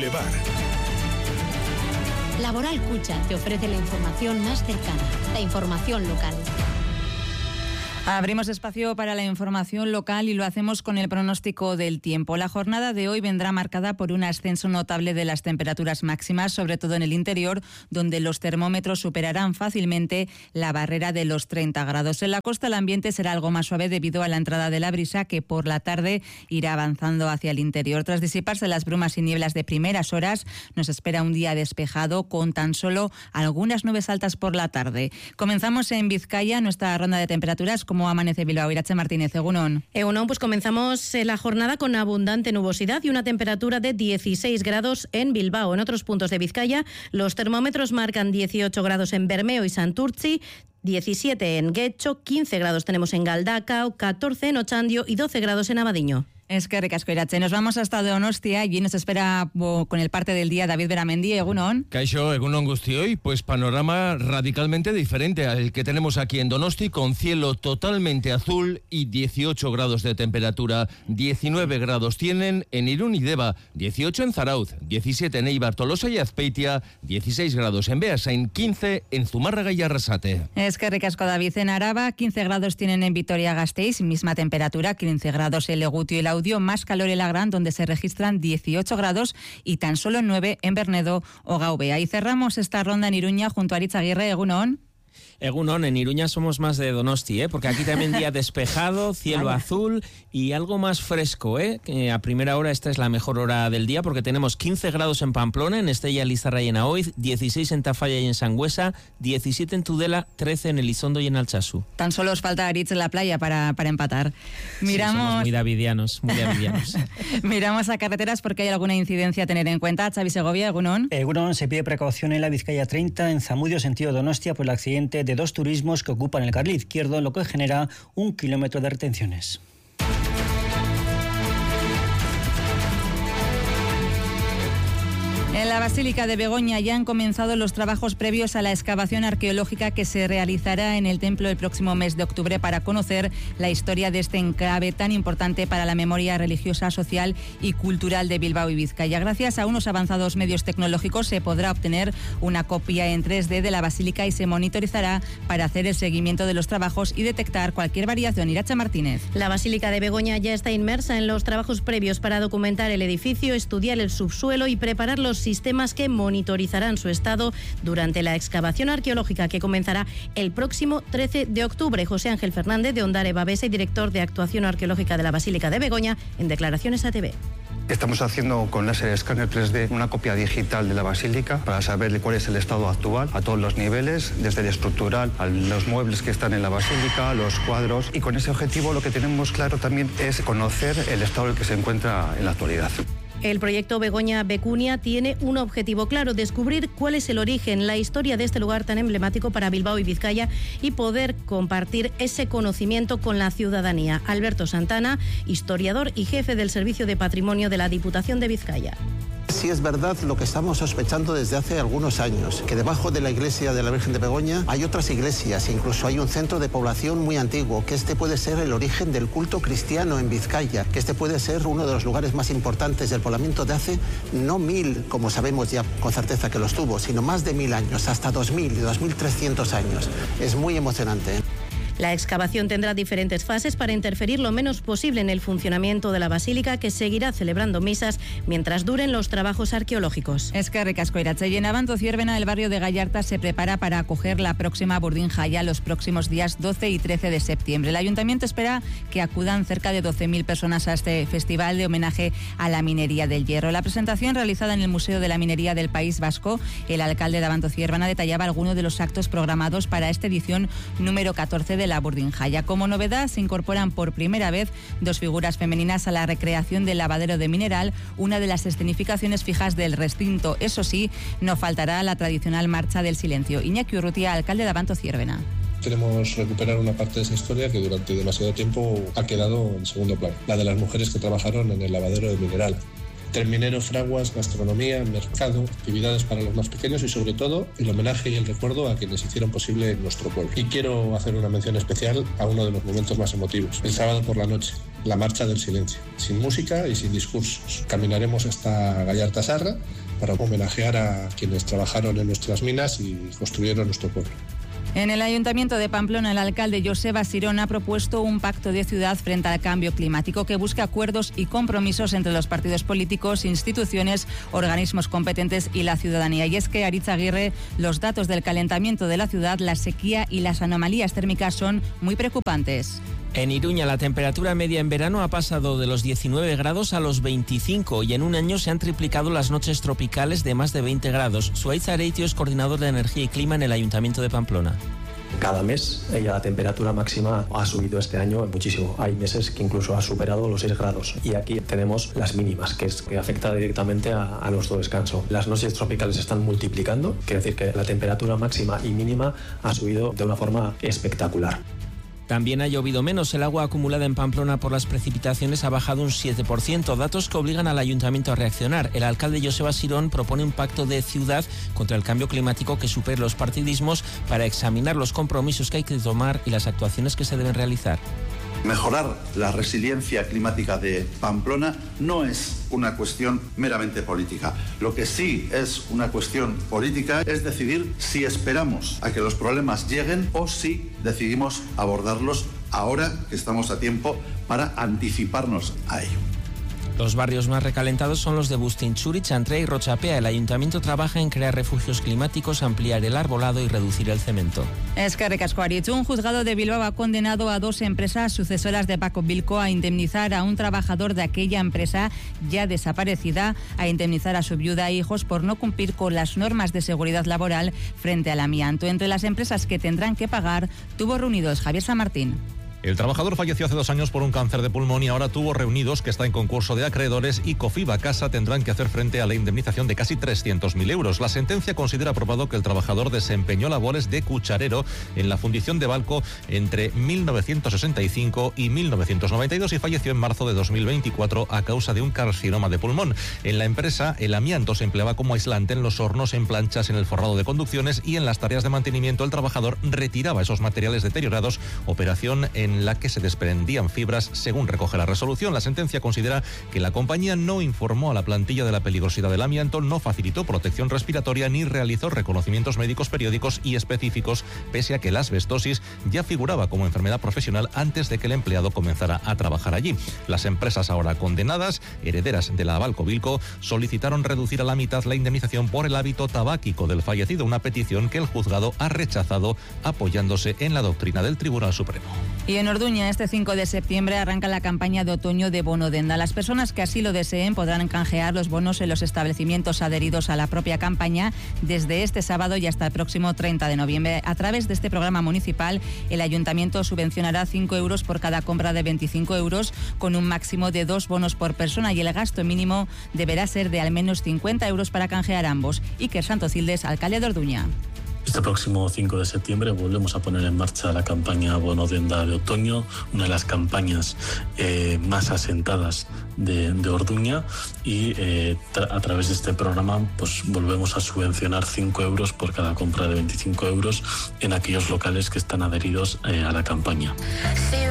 Boulevard. Laboral Cucha te ofrece la información más cercana, la información local. Abrimos espacio para la información local y lo hacemos con el pronóstico del tiempo. La jornada de hoy vendrá marcada por un ascenso notable de las temperaturas máximas, sobre todo en el interior, donde los termómetros superarán fácilmente la barrera de los 30 grados. En la costa el ambiente será algo más suave debido a la entrada de la brisa, que por la tarde irá avanzando hacia el interior. Tras disiparse las brumas y nieblas de primeras horas, nos espera un día despejado con tan solo algunas nubes altas por la tarde. Comenzamos en Vizcaya nuestra ronda de temperaturas. ¿Cómo amanece Bilbao? Irache Martínez, Egunon. Egunon, pues comenzamos la jornada con abundante nubosidad y una temperatura de 16 grados en Bilbao. En otros puntos de Vizcaya, los termómetros marcan 18 grados en Bermeo y Santurtzi, 17 en Guecho, 15 grados tenemos en Galdacao, 14 en Ochandio y 12 grados en Abadiño. Es que ricasco, Irache. Nos vamos hasta Donostia. Allí nos espera con el parte del día David Beramendi. Egunon. Kaixo, Egunon guztioi. Pues panorama radicalmente diferente al que tenemos aquí en Donosti, con cielo totalmente azul y 18 grados de temperatura. 19 grados tienen en Irún y Deva, 18 en Zarauz, 17 en Eibar, Tolosa y Azpeitia, 16 grados en Beasain, 15 en Zumárraga y Arrasate. Es que ricasco, David. En Araba, 15 grados tienen en Vitoria-Gasteiz, misma temperatura, 15 grados en Legutio y Laudio, más calor en Lagrán, donde se registran 18 grados y tan solo 9 en Bernedo o Gaubea. Y cerramos esta ronda en Iruña junto a Aritz Aguirre. Egunon. Egunon, en Iruña somos más de Donosti, porque aquí también día despejado, cielo azul y algo más fresco, que a primera hora esta es la mejor hora del día, porque tenemos 15 grados en Pamplona, en Estella, Lizarra y en Aoiz, 16 en Tafalla y en Sangüesa, 17 en Tudela, 13 en Elizondo y en Altsasú. Tan solo os falta Aritz en la playa para empatar. Miramos... Sí, somos muy davidianos, muy davidianos. Miramos a carreteras porque hay alguna incidencia a tener en cuenta. Xavi Segovia, Egunon. Egunon, se pide precaución en la Vizcaya 30, en Zamudio, sentido Donostia, por el accidente de dos turismos que ocupan el carril izquierdo, lo que genera 1 kilómetro de retenciones. En la Basílica de Begoña ya han comenzado los trabajos previos a la excavación arqueológica que se realizará en el templo el próximo mes de octubre para conocer la historia de este enclave tan importante para la memoria religiosa, social y cultural de Bilbao y Vizcaya. Gracias a unos avanzados medios tecnológicos se podrá obtener una copia en 3D de la basílica y se monitorizará para hacer el seguimiento de los trabajos y detectar cualquier variación. Irache Martínez. La Basílica de Begoña ya está inmersa en los trabajos previos para documentar el edificio, estudiar el subsuelo y preparar los sistemas que monitorizarán su estado durante la excavación arqueológica que comenzará el próximo 13 de octubre. José Ángel Fernández, de Ondare Babesa y director de actuación arqueológica de la Basílica de Begoña, en declaraciones a TV. Estamos haciendo con láser escáner 3D una copia digital de la basílica para saber cuál es el estado actual a todos los niveles, desde el estructural a los muebles que están en la basílica, los cuadros, y con ese objetivo lo que tenemos claro también es conocer el estado en el que se encuentra en la actualidad. El proyecto Begoña Becunia tiene un objetivo claro: descubrir cuál es el origen, la historia de este lugar tan emblemático para Bilbao y Vizcaya y poder compartir ese conocimiento con la ciudadanía. Alberto Santana, historiador y jefe del Servicio de Patrimonio de la Diputación de Vizcaya. Sí es verdad lo que estamos sospechando desde hace algunos años, que debajo de la iglesia de la Virgen de Begoña hay otras iglesias, incluso hay un centro de población muy antiguo, que este puede ser el origen del culto cristiano en Vizcaya, que este puede ser uno de los lugares más importantes del poblamiento de hace no 1000, como sabemos ya con certeza que los tuvo, sino más de 1000 años, hasta 2000 y 2300 años. Es muy emocionante. La excavación tendrá diferentes fases para interferir lo menos posible en el funcionamiento de la basílica, que seguirá celebrando misas mientras duren los trabajos arqueológicos. Es que ricasco, Irache. Y en Abanto-Ciervena, el barrio de Gallarta se prepara para acoger la próxima Burdin Jaya los próximos días 12 y 13 de septiembre. El ayuntamiento espera que acudan cerca de 12.000 personas a este festival de homenaje a la minería del hierro. La presentación, realizada en el Museo de la Minería del País Vasco, el alcalde de Abanto-Ciervena detallaba algunos de los actos programados para esta edición número 14 de la Burdin Jaya. Como novedad, se incorporan por primera vez 2 figuras femeninas a la recreación del lavadero de mineral, una de las escenificaciones fijas del recinto. Eso sí, no faltará la tradicional marcha del silencio. Iñaki Urrutia, alcalde de Abanto-Ciervena. Queremos recuperar una parte de esa historia que durante demasiado tiempo ha quedado en segundo plano, la de las mujeres que trabajaron en el lavadero de mineral. termineros, fraguas, gastronomía, mercado, actividades para los más pequeños y sobre todo el homenaje y el recuerdo a quienes hicieron posible nuestro pueblo. Y quiero hacer una mención especial a uno de los momentos más emotivos, el sábado por la noche, la Marcha del Silencio, sin música y sin discursos. Caminaremos hasta Gallarta Sarra para homenajear a quienes trabajaron en nuestras minas y construyeron nuestro pueblo. En el Ayuntamiento de Pamplona, el alcalde Joseba Sirón ha propuesto un pacto de ciudad frente al cambio climático que busca acuerdos y compromisos entre los partidos políticos, instituciones, organismos competentes y la ciudadanía. Y es que, Aritz Aguirre, los datos del calentamiento de la ciudad, la sequía y las anomalías térmicas son muy preocupantes. En Iruña, la temperatura media en verano ha pasado de los 19 grados a los 25 y en un año se han triplicado las noches tropicales de más de 20 grados. Suaiz Areitio es coordinador de Energía y Clima en el Ayuntamiento de Pamplona. Cada mes la temperatura máxima ha subido este año muchísimo. Hay meses que incluso ha superado los 6 grados. Y aquí tenemos las mínimas, que afecta directamente a nuestro descanso. Las noches tropicales se están multiplicando, quiere decir que la temperatura máxima y mínima ha subido de una forma espectacular. También ha llovido menos. El agua acumulada en Pamplona por las precipitaciones ha bajado un 7%, datos que obligan al ayuntamiento a reaccionar. El alcalde Joseba Sirón propone un pacto de ciudad contra el cambio climático que supere los partidismos para examinar los compromisos que hay que tomar y las actuaciones que se deben realizar. Mejorar la resiliencia climática de Pamplona no es una cuestión meramente política. Lo que sí es una cuestión política es decidir si esperamos a que los problemas lleguen o si decidimos abordarlos ahora que estamos a tiempo para anticiparnos a ello. Los barrios más recalentados son los de Bustinchuri, Chantré y Rochapea. El ayuntamiento trabaja en crear refugios climáticos, ampliar el arbolado y reducir el cemento. Eskerrik asko, Aritz. Un juzgado de Bilbao ha condenado a 2 empresas sucesoras de Paco Bilko a indemnizar a un trabajador de aquella empresa ya desaparecida, a indemnizar a su viuda e hijos por no cumplir con las normas de seguridad laboral frente al amianto. Entre las empresas que tendrán que pagar, tuvo reunidos Javier San Martín. El trabajador falleció hace 2 años por un cáncer de pulmón y ahora tuvo reunidos, que está en concurso de acreedores, y Cofiba Casa tendrán que hacer frente a la indemnización de casi 300.000 euros. La sentencia considera probado que el trabajador desempeñó labores de cucharero en la fundición de Balco entre 1965 y 1992 y falleció en marzo de 2024 a causa de un carcinoma de pulmón. En la empresa, el amianto se empleaba como aislante en los hornos, en planchas, en el forrado de conducciones y en las tareas de mantenimiento. El trabajador retiraba esos materiales deteriorados, operación en la que se desprendían fibras, según recoge la resolución. La sentencia considera que la compañía no informó a la plantilla de la peligrosidad del amianto, no facilitó protección respiratoria ni realizó reconocimientos médicos periódicos y específicos, pese a que la asbestosis ya figuraba como enfermedad profesional antes de que el empleado comenzara a trabajar allí. Las empresas ahora condenadas, herederas de la Balco Bilko, solicitaron reducir a la mitad la indemnización por el hábito tabáquico del fallecido, una petición que el juzgado ha rechazado apoyándose en la doctrina del Tribunal Supremo. Y en Orduña, este 5 de septiembre arranca la campaña de otoño de bono denda. Las personas que así lo deseen podrán canjear los bonos en los establecimientos adheridos a la propia campaña desde este sábado y hasta el próximo 30 de noviembre. A través de este programa municipal, el ayuntamiento subvencionará 5 euros por cada compra de 25 euros, con un máximo de 2 bonos por persona, y el gasto mínimo deberá ser de al menos 50 euros para canjear ambos. Iker Santocildes, alcalde de Orduña. Este próximo 5 de septiembre volvemos a poner en marcha la campaña Bono Denda de otoño, una de las campañas más asentadas de Orduña, y a través de este programa pues volvemos a subvencionar 5 euros por cada compra de 25 euros en aquellos locales que están adheridos a la campaña.